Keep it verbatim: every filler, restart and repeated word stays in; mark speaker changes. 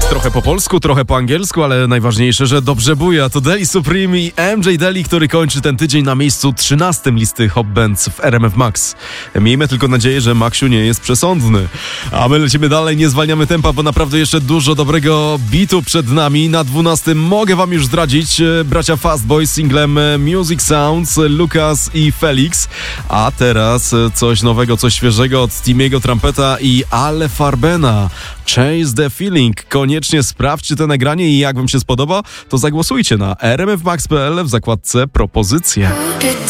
Speaker 1: Trochę po polsku, trochę po angielsku, ale najważniejsze, że dobrze buja. To Deli Supreme i M J Deli, który kończy ten tydzień na miejscu trzynastym listy Hot Bands w R M F Max. Miejmy tylko nadzieję, że Maxiu nie jest przesądny. A my lecimy dalej, nie zwalniamy tempa, bo naprawdę jeszcze dużo dobrego beatu przed nami. Na dwunastym mogę wam już zdradzić bracia Fastboy z singlem Music Sounds, Lucas i Felix. A teraz coś nowego, coś świeżego od Timiego Trumpeta i Ale Farbena. Chase the Feeling. Koniecznie sprawdźcie to nagranie i jak wam się spodoba, to zagłosujcie na r m f max kropka p l w zakładce propozycje.